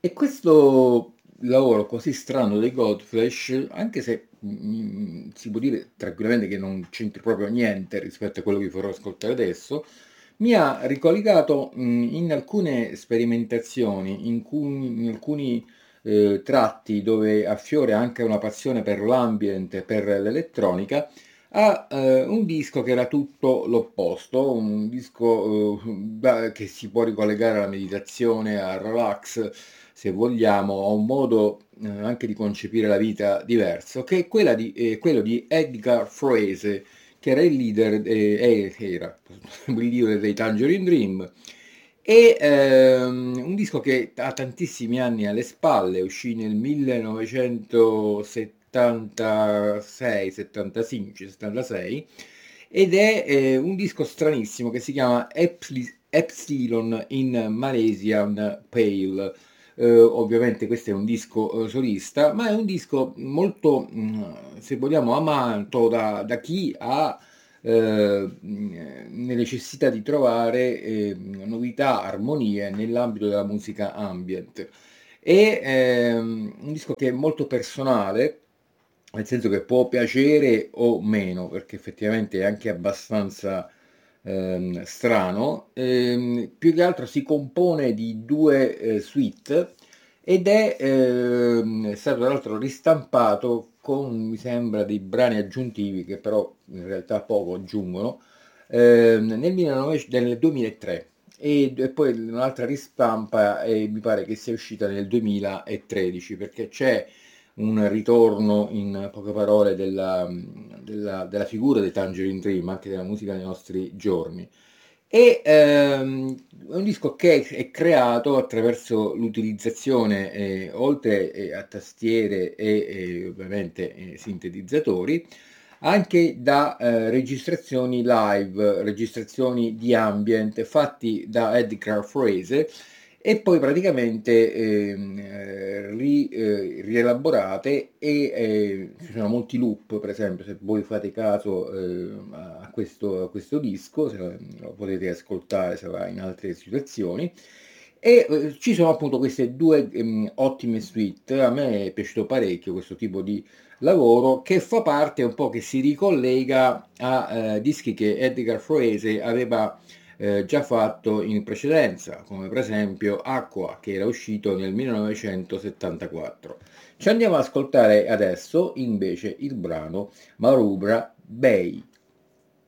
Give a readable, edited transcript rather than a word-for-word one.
E questo lavoro così strano dei Godflesh, anche se si può dire tranquillamente che non c'entri proprio niente rispetto a quello che vi farò ascoltare adesso, mi ha ricollegato in alcune sperimentazioni, in alcuni tratti dove affiora anche una passione per l'ambient, per l'elettronica, a un disco che era tutto l'opposto, un disco che si può ricollegare alla meditazione, al relax, se vogliamo, a un modo anche di concepire la vita diverso, che è quello di Edgar Froese, che era il leader, era il leader dei Tangerine Dream, e un disco che ha tantissimi anni alle spalle, uscì nel 1976, 75, 76, ed è un disco stranissimo che si chiama Epsilon in Malaysian Pale. Ovviamente questo è un disco solista, ma è un disco molto, se vogliamo, amato da chi ha necessità di trovare novità, armonie nell'ambito della musica ambient. È un disco che è molto personale, nel senso che può piacere o meno, perché effettivamente è anche abbastanza strano. Più che altro si compone di due suite ed è stato tra l'altro ristampato con, mi sembra, dei brani aggiuntivi che però in realtà poco aggiungono nel 2003 e poi un'altra ristampa mi pare che sia uscita nel 2013 perché c'è un ritorno in poche parole della figura dei Tangerine Dream, anche della musica dei nostri giorni. E è un disco che è creato attraverso l'utilizzazione, oltre a tastiere e ovviamente sintetizzatori, anche da registrazioni live, registrazioni di ambient fatti da Edgar Froese e poi praticamente rielaborate e ci sono molti loop, per esempio, se voi fate caso a questo disco, se lo potete ascoltare se va in altre situazioni. E ci sono appunto queste due ottime suite, a me è piaciuto parecchio questo tipo di lavoro che fa parte un po' che si ricollega a dischi che Edgar Froese aveva già fatto in precedenza, come per esempio Acqua, che era uscito nel 1974. Ci andiamo ad ascoltare adesso invece il brano Marubra Bay.